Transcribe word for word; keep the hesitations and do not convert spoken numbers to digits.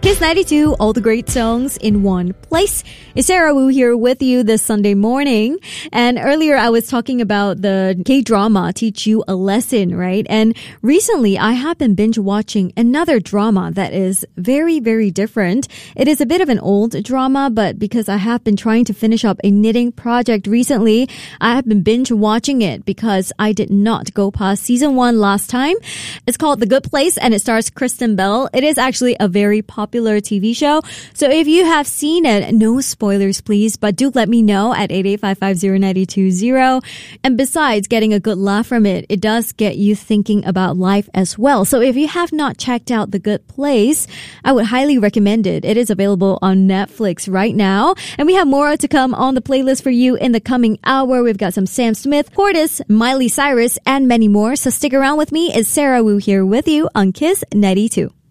Kiss ninety-two, all the great songs in one place. It's Sarah Wu here with you this Sunday morning. And earlier I was talking about the K-drama Teach You a Lesson, right? And recently I have been binge watching another drama that is very, very different. It is a bit of an old drama, but because I have been trying to finish up a knitting project recently, I have been binge watching it because I did not go past season one last time. It's called The Good Place and it stars Kristen Bell. It is actually a very popular T V show. So if you have seen it, no spoilers please, but do let me know at eight eight five five zero nine two zero. And besides getting a good laugh from it, it does get you thinking about life as well. So if you have not checked out The Good Place, I would highly recommend it. It is available on Netflix right now. And we have more to come on the playlist for you in the coming hour. We've got some Sam Smith, Portis, Miley Cyrus, and many more. So stick around with me. It's Sarah Wu here with you on Kiss ninety-two.